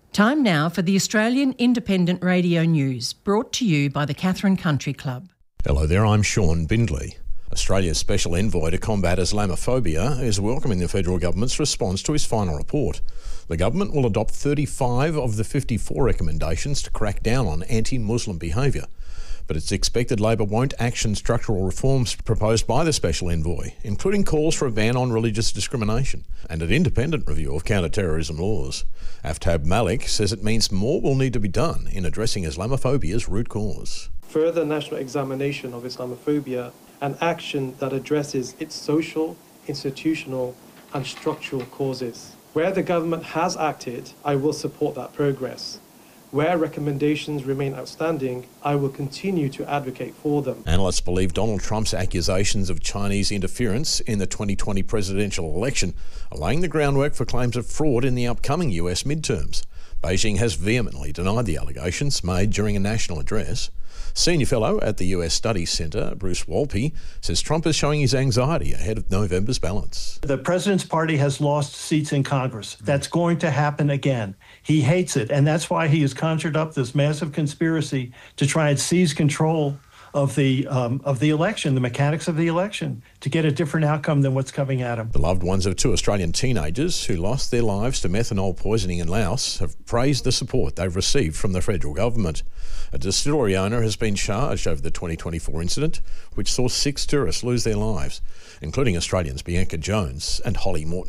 Time now for the Australian Independent Radio News, brought to you by the Katherine Country Club. Hello there, I'm Sean Bindley. Australia's Special Envoy to combat Islamophobia is welcoming the federal government's response to his final report. The government will adopt 35 of the 54 recommendations to crack down on anti-Muslim behaviour. But it's expected Labor won't action structural reforms proposed by the Special Envoy, including calls for a ban on religious discrimination and an independent review of counter-terrorism laws. Aftab Malik says it means more will need to be done in addressing Islamophobia's root cause. Further national examination of Islamophobia and action that addresses its social, institutional and structural causes. Where the government has acted, I will support that progress. Where recommendations remain outstanding, I will continue to advocate for them. Analysts believe Donald Trump's accusations of Chinese interference in the 2020 presidential election are laying the groundwork for claims of fraud in the upcoming US midterms. Beijing has vehemently denied the allegations made during a national address. Senior fellow at the US Studies Centre, Bruce Wolpe, says Trump is showing his anxiety ahead of November's ballots. The president's party has lost seats in Congress. That's going to happen again. He hates it, and that's why he has conjured up this massive conspiracy to try and seize control of the election, the mechanics of the election, to get a different outcome than what's coming at him. The loved ones of two Australian teenagers who lost their lives to methanol poisoning in Laos have praised the support they've received from the federal government. A distillery owner has been charged over the 2024 incident, which saw 6 tourists lose their lives, including Australians Bianca Jones and Holly Morton.